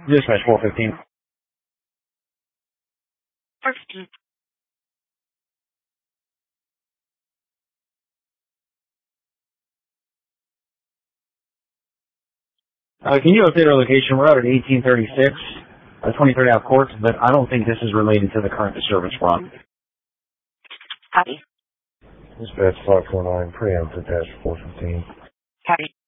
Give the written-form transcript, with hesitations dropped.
Dispatch 415. 415. Can you update our location? We're out at 1836, 23rd Ave Court, but I don't think this is related to the current disturbance we're on. Copy. Dispatch 549, preempted dash 415. Copy.